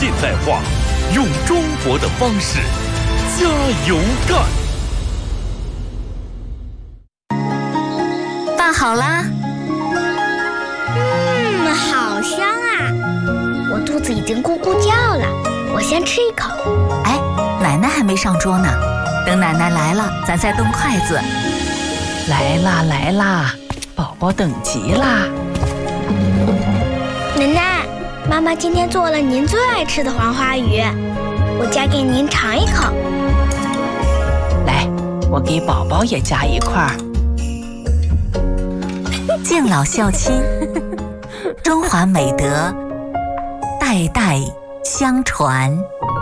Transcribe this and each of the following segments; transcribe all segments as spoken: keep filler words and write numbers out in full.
现代化，用中国的方式加油干。 饭好啦。 嗯，好香啊！我肚子已经咕咕叫了，我先吃一口。 哎，奶奶还没上桌呢，等奶奶来了，咱再动筷子。 来啦来啦，宝宝等急啦！ 奶奶，妈妈今天做了您最爱吃的黄花鱼，我夹给您尝一口。 来，我给宝宝也夹一块儿。 敬老孝亲，中华美德代代相传。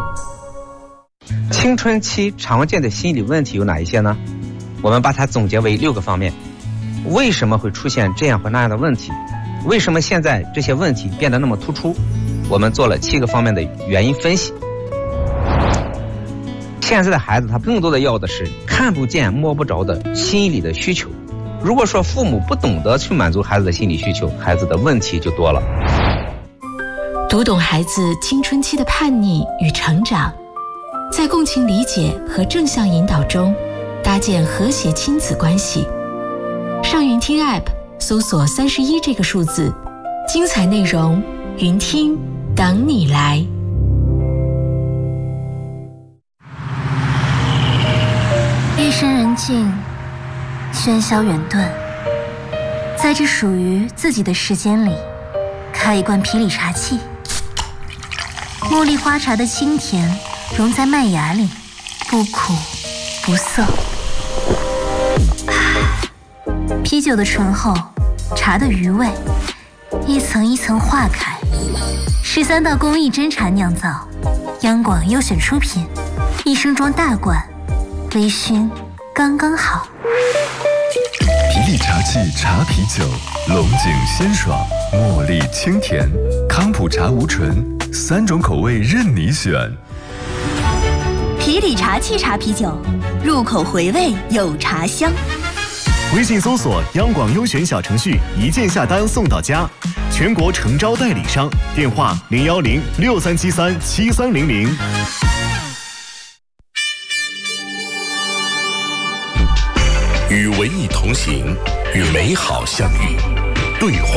青春期常见的心理问题有哪一些呢？我们把它总结为六个方面。为什么会出现这样或那样的问题？为什么现在这些问题变得那么突出？我们做了七个方面的原因分析。现在的孩子他更多的要的是看不见摸不着的心理的需求。如果说父母不懂得去满足孩子的心理需求，孩子的问题就多了。 读懂孩子青春期的叛逆与成长，在共情理解和正向引导中搭建和谐亲子关系。上云听 App 搜索三十一这个数字，精彩内容云听等你来。 夜深人静，喧嚣远遁，在这属于自己的时间里，开一罐皮里茶气。茉莉花茶的清甜融在麦芽里，不苦不涩。啤酒的醇厚，茶的余味，一层一层化开。十三道工艺真茶酿造，央广优选出品，一升装大罐，微醺刚刚好。 皮力茶气茶啤酒，龙井鲜爽，茉莉清甜，康普茶无醇，三种口味任你选。 皮里茶气茶啤酒，入口回味有茶香。 微信搜索央广优选小程序，一键下单送到家。全国诚招代理商，电话零幺零六三七三七三零零。 与文艺同行，与美好相遇，对话